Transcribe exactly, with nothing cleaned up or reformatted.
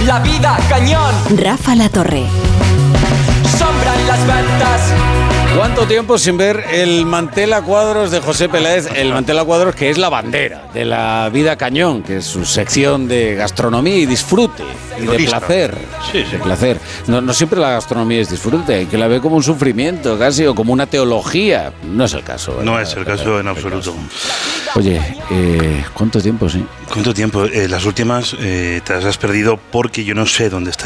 la vida cañón. Rafa La Torre. Sombra en las ventas. ¿Cuánto tiempo sin ver el mantel a cuadros de José Peláez? El mantel a cuadros que es la bandera de la vida cañón, que es su sección de gastronomía y disfrute y de placer. Sí, sí. De placer. No, no siempre la gastronomía es disfrute, hay que la ve como un sufrimiento casi o como una teología. No es el caso. ¿verdad? No es el caso en absoluto. Oye, eh, ¿cuánto tiempo, sí? ¿Cuánto tiempo? Eh, las últimas eh, te las has perdido porque yo no sé dónde está